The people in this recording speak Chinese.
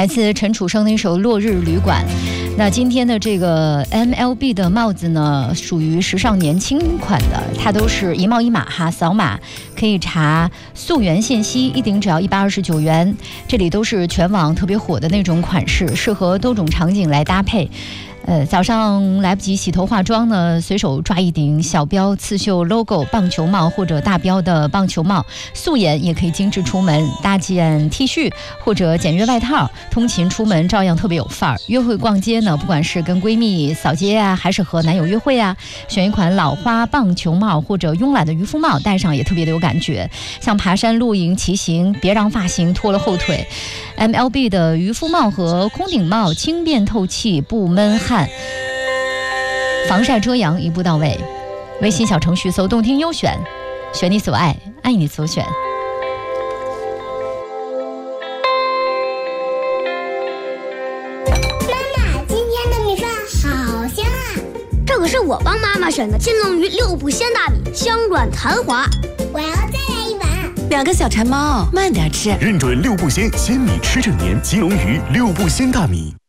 来自陈楚生的一首《落日旅馆》。那今天的这个 MLB 的帽子呢，属于时尚年轻款的，它都是一帽一码哈，扫码可以查溯源信息，一顶只要129元。这里都是全网特别火的那种款式，适合多种场景来搭配。早上来不及洗头化妆呢，随手抓一顶小标刺绣 logo 棒球帽或者大标的棒球帽，素颜也可以精致出门，搭件 T 恤或者简约外套，通勤出门照样特别有范儿。约会逛街呢，不管是跟闺蜜扫街啊，还是和男友约会啊，选一款老花棒球帽或者慵懒的渔夫帽，戴上也特别的有感觉。像爬山、露营、骑行，别让发型拖了后腿。MLB 的渔夫帽和空顶帽轻便透气，不闷汗，防晒遮阳一步到位。微信小程序搜动听优选，选你所爱，爱你所选。 妈妈，今天的米饭好香啊！ 这可是我帮妈妈选的金龙鱼6步鲜大米，香软弹滑。 我要再来一碗。 2个小馋猫，慢点吃。 认准6步鲜，鲜米吃正年，金龙鱼6步鲜大米。